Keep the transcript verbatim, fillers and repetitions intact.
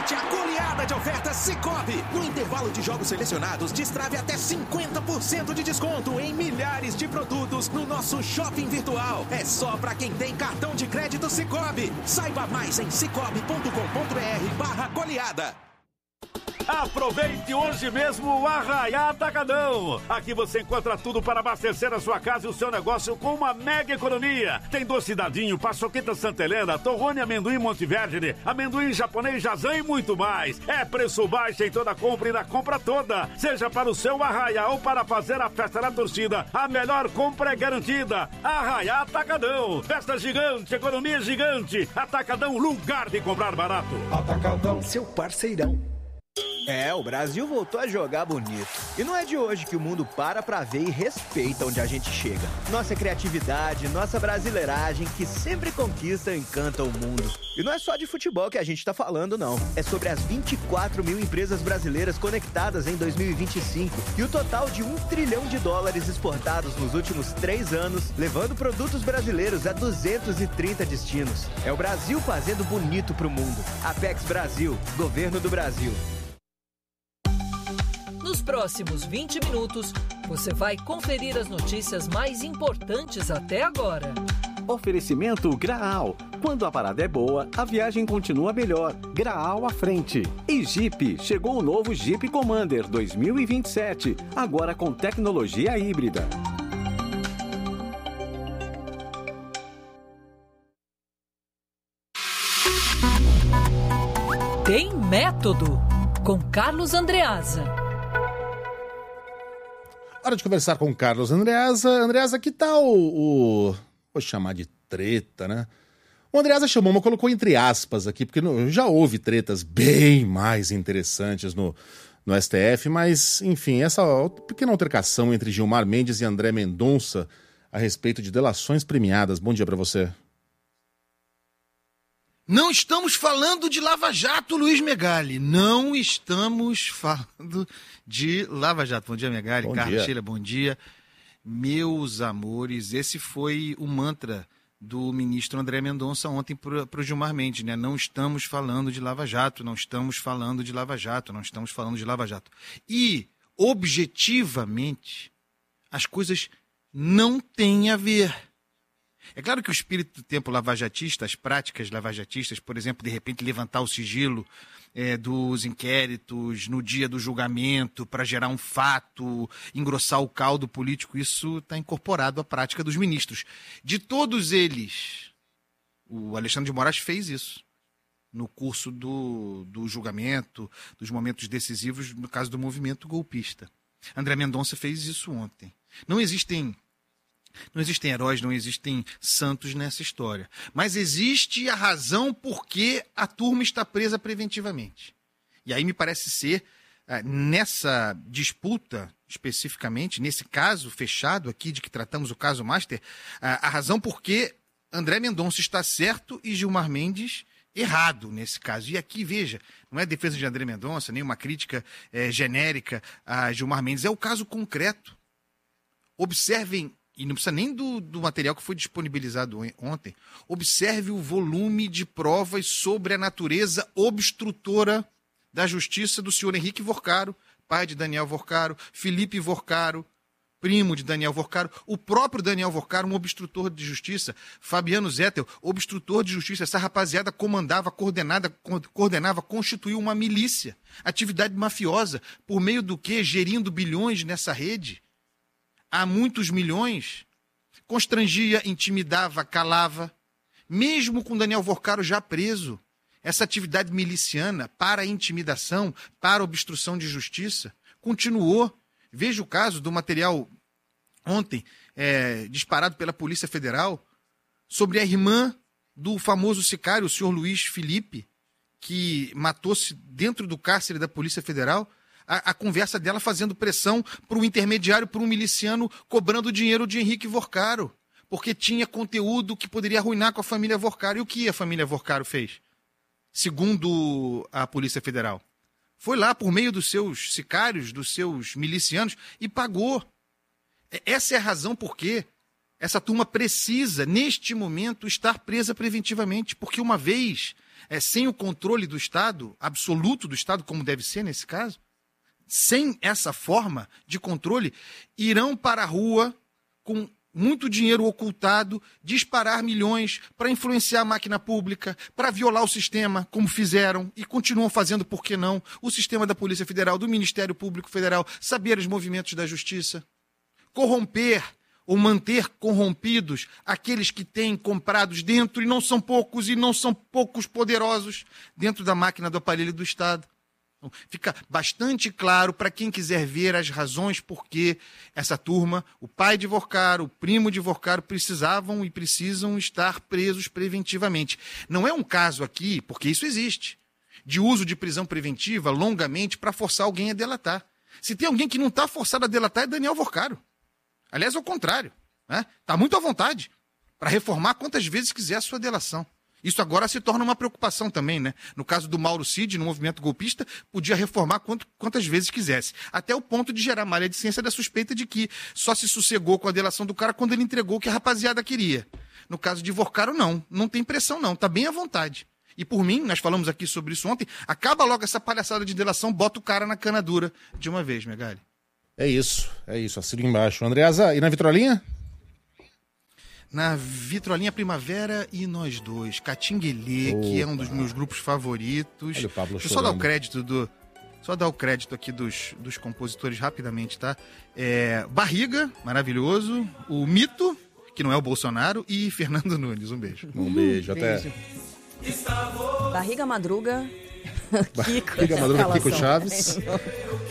Aproveite a goleada de ofertas Sicoob. No intervalo de jogos selecionados, destrave até cinquenta por cento de desconto em milhares de produtos no nosso shopping virtual. É só para quem tem cartão de crédito Sicoob. Saiba mais em cicobi ponto com ponto br barra goleada. Aproveite hoje mesmo o Arraiá Atacadão. Aqui você encontra tudo para abastecer a sua casa e o seu negócio com uma mega economia. Tem doce dadinho, paçoqueta Santa Helena, torrone amendoim Montevergine, amendoim japonês Jazan e muito mais. É preço baixo em toda compra e na compra toda. Seja para o seu Arraiá ou para fazer a festa da torcida, a melhor compra é garantida. Arraiá Atacadão. Festa gigante, economia gigante. Atacadão, lugar de comprar barato. Atacadão, seu parceirão. É, o Brasil voltou a jogar bonito. E não é de hoje que o mundo para pra ver e respeita onde a gente chega. Nossa criatividade, nossa brasileiragem, que sempre conquista e encanta o mundo. E não é só de futebol que a gente tá falando, não. É sobre as vinte e quatro mil empresas brasileiras conectadas em dois mil e vinte e cinco e o total de um trilhão de dólares exportados nos últimos três anos, levando produtos brasileiros a duzentos e trinta destinos. É o Brasil fazendo bonito pro mundo. Apex Brasil, Governo do Brasil. Nos próximos vinte minutos, você vai conferir as notícias mais importantes até agora. Oferecimento Graal. Quando a parada é boa, a viagem continua melhor. Graal à frente. E Jeep. Chegou o novo Jeep Commander dois mil e vinte e sete. Agora com tecnologia híbrida. Tem Método. Com Carlos Andreasa. Hora de conversar com o Carlos Andreasa. Andreasa, que tal o... Vou chamar de treta, né? O Andreasa chamou, mas colocou entre aspas aqui, porque no, já houve tretas bem mais interessantes no, no S T F, mas, enfim, essa pequena altercação entre Gilmar Mendes e André Mendonça a respeito de delações premiadas. Bom dia pra você. Não estamos falando de Lava Jato, Luiz Megali. Não estamos falando de Lava Jato. Bom dia, Megali. Carlos Sheila, bom dia. Meus amores, esse foi o mantra do ministro André Mendonça ontem para o Gilmar Mendes, né? Não estamos falando de Lava Jato, não estamos falando de Lava Jato, não estamos falando de Lava Jato. E, objetivamente, as coisas não têm a ver. É claro que o espírito do tempo lavajatista, as práticas lavajatistas, por exemplo, de repente levantar o sigilo é, dos inquéritos no dia do julgamento para gerar um fato, engrossar o caldo político, isso está incorporado à prática dos ministros. De todos eles, o Alexandre de Moraes fez isso no curso do, do julgamento, dos momentos decisivos, no caso do movimento golpista. André Mendonça fez isso ontem. Não existem... Não existem heróis, não existem santos nessa história. Mas existe a razão por que a turma está presa preventivamente. E aí me parece ser, nessa disputa, especificamente, nesse caso fechado aqui, de que tratamos o caso Master, a razão por que André Mendonça está certo e Gilmar Mendes errado nesse caso. E aqui, veja, não é defesa de André Mendonça, nem uma crítica é, genérica a Gilmar Mendes, é o caso concreto. Observem, e não precisa nem do, do material que foi disponibilizado ontem, observe o volume de provas sobre a natureza obstrutora da justiça do senhor Henrique Vorcaro, pai de Daniel Vorcaro, Felipe Vorcaro, primo de Daniel Vorcaro, o próprio Daniel Vorcaro, um obstrutor de justiça, Fabiano Zettel, obstrutor de justiça. Essa rapaziada comandava, coordenada, coordenava, constituiu uma milícia, atividade mafiosa, por meio do quê? Gerindo bilhões nessa rede. Há muitos milhões, constrangia, intimidava, calava. Mesmo com Daniel Vorcaro já preso, essa atividade miliciana para intimidação, para obstrução de justiça, continuou. Veja o caso do material ontem, é, disparado pela Polícia Federal, sobre a irmã do famoso sicário, o senhor Luiz Felipe, que matou-se dentro do cárcere da Polícia Federal. A, a conversa dela fazendo pressão para o intermediário, para um miliciano, cobrando dinheiro de Henrique Vorcaro, porque tinha conteúdo que poderia arruinar com a família Vorcaro. E o que a família Vorcaro fez? Segundo a Polícia Federal, foi lá por meio dos seus sicários, dos seus milicianos, e pagou. Essa é a razão por que essa turma precisa, neste momento, estar presa preventivamente, porque uma vez é, sem o controle do Estado, absoluto do Estado, como deve ser nesse caso, sem essa forma de controle, irão para a rua com muito dinheiro ocultado, disparar milhões para influenciar a máquina pública, para violar o sistema, como fizeram e continuam fazendo, por que não, o sistema da Polícia Federal, do Ministério Público Federal, saber os movimentos da Justiça, corromper ou manter corrompidos aqueles que têm comprados dentro, e não são poucos, e não são poucos poderosos, dentro da máquina do aparelho do Estado. Então, fica bastante claro para quem quiser ver as razões por que essa turma, o pai de Vorcaro, o primo de Vorcaro, precisavam e precisam estar presos preventivamente. Não é um caso aqui, porque isso existe, de uso de prisão preventiva longamente para forçar alguém a delatar. Se tem alguém que não está forçado a delatar é Daniel Vorcaro. Aliás, ao contrário, né? Está muito à vontade para reformar quantas vezes quiser a sua delação. Isso agora se torna uma preocupação também, né? No caso do Mauro Cid, no movimento golpista, podia reformar quanto, quantas vezes quisesse. Até o ponto de gerar maledicência da suspeita de que só se sossegou com a delação do cara quando ele entregou o que a rapaziada queria. No caso de Vorcaro, não. Não tem pressão, não. Está bem à vontade. E por mim, nós falamos aqui sobre isso ontem, acaba logo essa palhaçada de delação, bota o cara na cana dura de uma vez, Megali. É isso, é isso. Assina embaixo. Andreasa, e na vitrolinha? Na vitrolinha Primavera e Nós Dois. Catinguelê, Opa. que é um dos meus grupos favoritos. Olha o Pablo Deixa eu só dar o crédito do. Só dar o crédito aqui dos, dos compositores rapidamente, tá? É, Barriga, maravilhoso. O Mito, que não é o Bolsonaro, e Fernando Nunes. Um beijo. Um beijo, até. Beijo. Barriga Madruga. Barriga Madruga, Kiko Chaves.